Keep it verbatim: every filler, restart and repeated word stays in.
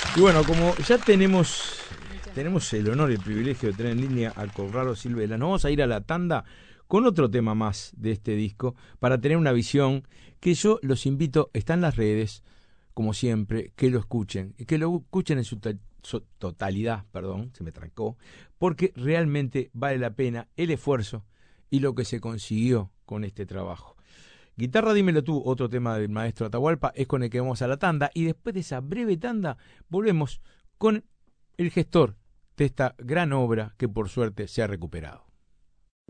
Y bueno, como ya tenemos tenemos el honor y el privilegio de tener en línea al Corrado Silva Delano, vamos a ir a la tanda con otro tema más de este disco para tener una visión que yo los invito, está en las redes, como siempre, que lo escuchen, que lo escuchen en su, to- su totalidad, perdón, se me trancó, porque realmente vale la pena el esfuerzo y lo que se consiguió con este trabajo. Guitarra Dímelo Tú, otro tema del maestro Atahualpa, es con el que vamos a la tanda, y después de esa breve tanda volvemos con el gestor de esta gran obra que por suerte se ha recuperado.